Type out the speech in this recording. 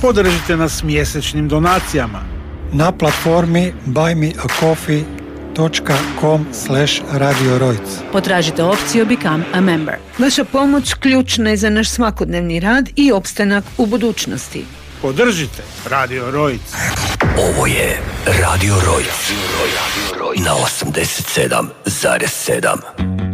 Podržite nas mjesečnim donacijama na platformi buymeacoffee.com/Radio Rojc. Potražite opciju Become a Member. Vaša pomoć ključna je za naš svakodnevni rad i opstanak u budućnosti. Podržite Radio Rojc. Ovo je Radio Rojc na 87,7.